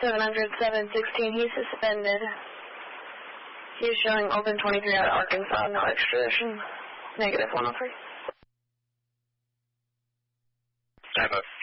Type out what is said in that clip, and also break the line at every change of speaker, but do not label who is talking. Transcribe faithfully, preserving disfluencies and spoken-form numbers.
seven hundred, seven sixteen, he's suspended. He's showing open twenty-three out of Arkansas, no extradition. Negative one oh three.
Stand by.